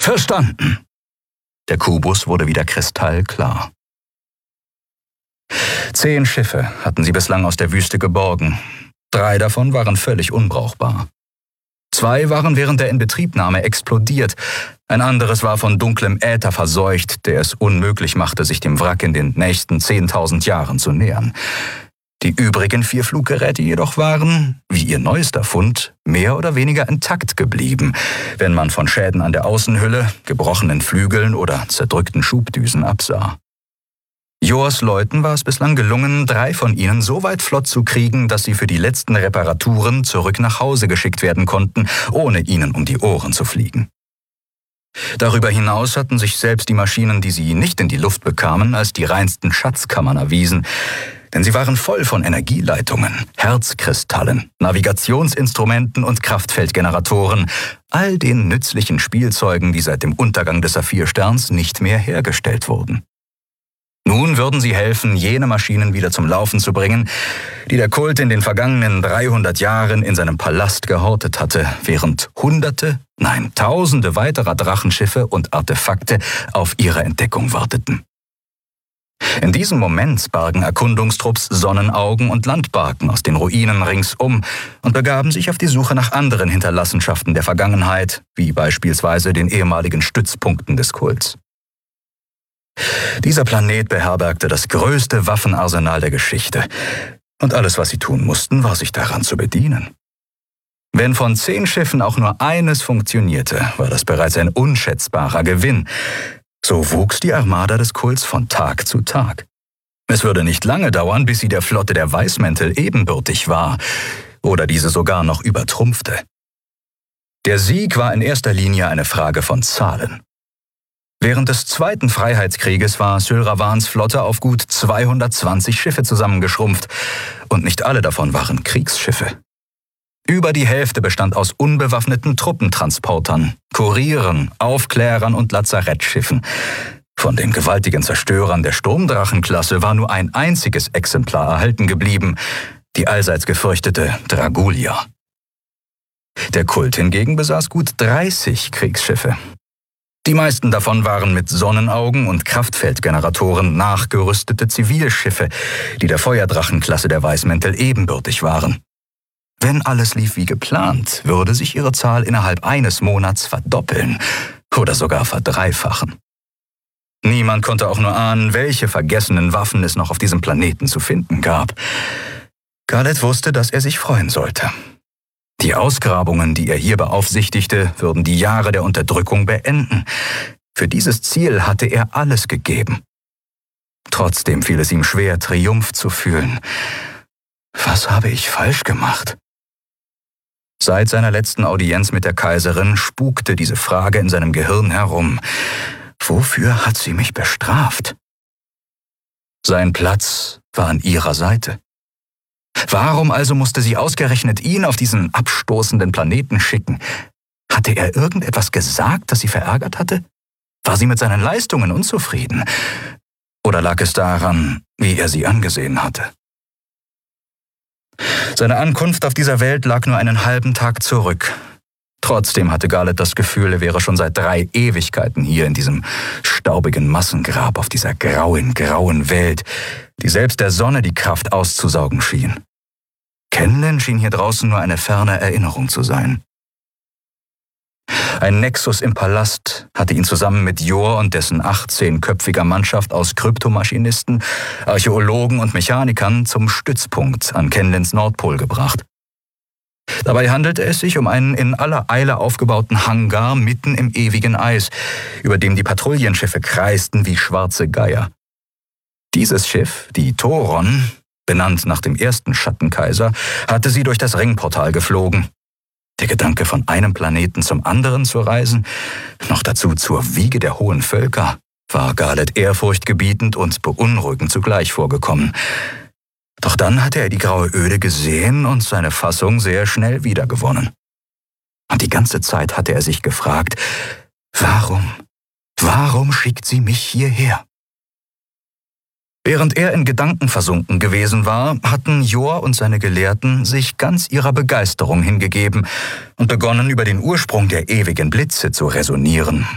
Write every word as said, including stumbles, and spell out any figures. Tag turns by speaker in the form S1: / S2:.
S1: Verstanden. Der Kubus wurde wieder kristallklar. Zehn Schiffe hatten sie bislang aus der Wüste geborgen. Drei davon waren völlig unbrauchbar. Zwei waren während der Inbetriebnahme explodiert. Ein anderes war von dunklem Äther verseucht, der es unmöglich machte, sich dem Wrack in den nächsten zehntausend Jahren zu nähern. Die übrigen vier Fluggeräte jedoch waren, wie ihr neuester Fund, mehr oder weniger intakt geblieben, wenn man von Schäden an der Außenhülle, gebrochenen Flügeln oder zerdrückten Schubdüsen absah. Jors Leuten war es bislang gelungen, drei von ihnen so weit flott zu kriegen, dass sie für die letzten Reparaturen zurück nach Hause geschickt werden konnten, ohne ihnen um die Ohren zu fliegen. Darüber hinaus hatten sich selbst die Maschinen, die sie nicht in die Luft bekamen, als die reinsten Schatzkammern erwiesen, denn sie waren voll von Energieleitungen, Herzkristallen, Navigationsinstrumenten und Kraftfeldgeneratoren, all den nützlichen Spielzeugen, die seit dem Untergang des Saphirsterns nicht mehr hergestellt wurden. Nun würden sie helfen, jene Maschinen wieder zum Laufen zu bringen, die der Kult in den vergangenen dreihundert Jahren in seinem Palast gehortet hatte, während Hunderte, nein Tausende weiterer Drachenschiffe und Artefakte auf ihre Entdeckung warteten. In diesem Moment bargen Erkundungstrupps Sonnenaugen und Landbarken aus den Ruinen ringsum und begaben sich auf die Suche nach anderen Hinterlassenschaften der Vergangenheit, wie beispielsweise den ehemaligen Stützpunkten des Kults. Dieser Planet beherbergte das größte Waffenarsenal der Geschichte, und alles, was sie tun mussten, war sich daran zu bedienen. Wenn von zehn Schiffen auch nur eines funktionierte, war das bereits ein unschätzbarer Gewinn. So wuchs die Armada des Kults von Tag zu Tag. Es würde nicht lange dauern, bis sie der Flotte der Weißmäntel ebenbürtig war oder diese sogar noch übertrumpfte. Der Sieg war in erster Linie eine Frage von Zahlen. Während des Zweiten Freiheitskrieges war Sylravans Flotte auf gut zweihundertzwanzig Schiffe zusammengeschrumpft, und nicht alle davon waren Kriegsschiffe. Über die Hälfte bestand aus unbewaffneten Truppentransportern, Kurieren, Aufklärern und Lazarettschiffen. Von den gewaltigen Zerstörern der Sturmdrachenklasse war nur ein einziges Exemplar erhalten geblieben, die allseits gefürchtete Dragulia. Der Kult hingegen besaß gut dreißig Kriegsschiffe. Die meisten davon waren mit Sonnenaugen und Kraftfeldgeneratoren nachgerüstete Zivilschiffe, die der Feuerdrachenklasse der Weißmäntel ebenbürtig waren. Wenn alles lief wie geplant, würde sich ihre Zahl innerhalb eines Monats verdoppeln oder sogar verdreifachen. Niemand konnte auch nur ahnen, welche vergessenen Waffen es noch auf diesem Planeten zu finden gab. Garleth wusste, dass er sich freuen sollte. Die Ausgrabungen, die er hier beaufsichtigte, würden die Jahre der Unterdrückung beenden. Für dieses Ziel hatte er alles gegeben. Trotzdem fiel es ihm schwer, Triumph zu fühlen. Was habe ich falsch gemacht? Seit seiner letzten Audienz mit der Kaiserin spukte diese Frage in seinem Gehirn herum. Wofür hat sie mich bestraft? Sein Platz war an ihrer Seite. Warum also musste sie ausgerechnet ihn auf diesen abstoßenden Planeten schicken? Hatte er irgendetwas gesagt, das sie verärgert hatte? War sie mit seinen Leistungen unzufrieden? Oder lag es daran, wie er sie angesehen hatte? Seine Ankunft auf dieser Welt lag nur einen halben Tag zurück. Trotzdem hatte Garleth das Gefühl, er wäre schon seit drei Ewigkeiten hier in diesem staubigen Massengrab auf dieser grauen, grauen Welt, die selbst der Sonne die Kraft auszusaugen schien. Kenlen schien hier draußen nur eine ferne Erinnerung zu sein. Ein Nexus im Palast hatte ihn zusammen mit Jor und dessen achtzehnköpfiger Mannschaft aus Kryptomaschinisten, Archäologen und Mechanikern zum Stützpunkt an Kenlens Nordpol gebracht. Dabei handelte es sich um einen in aller Eile aufgebauten Hangar mitten im ewigen Eis, über dem die Patrouillenschiffe kreisten wie schwarze Geier. Dieses Schiff, die Thoron, benannt nach dem ersten Schattenkaiser, hatte sie durch das Ringportal geflogen. Der Gedanke, von einem Planeten zum anderen zu reisen, noch dazu zur Wiege der hohen Völker, war Garleth ehrfurchtgebietend und beunruhigend zugleich vorgekommen. Doch dann hatte er die graue Öde gesehen und seine Fassung sehr schnell wiedergewonnen. Und die ganze Zeit hatte er sich gefragt, warum, warum schickt sie mich hierher? Während er in Gedanken versunken gewesen war, hatten Jor und seine Gelehrten sich ganz ihrer Begeisterung hingegeben und begonnen, über den Ursprung der ewigen Blitze zu räsonieren,